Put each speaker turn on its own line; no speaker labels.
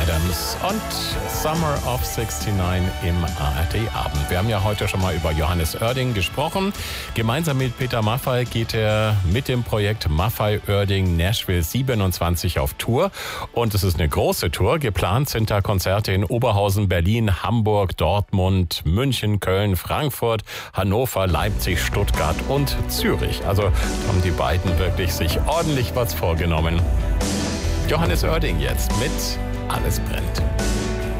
Adams und Summer of 69 im ARD-Abend. Wir haben ja heute schon mal über Johannes Oerding gesprochen. Gemeinsam mit Peter Maffay geht er mit dem Projekt Maffay Oerding Nashville 27 auf Tour. Und es ist eine große Tour. Geplant sind da Konzerte in Oberhausen, Berlin, Hamburg, Dortmund, München, Köln, Frankfurt, Hannover, Leipzig, Stuttgart und Zürich. Also haben die beiden wirklich sich ordentlich was vorgenommen. Johannes Oerding jetzt mit Alles brennt.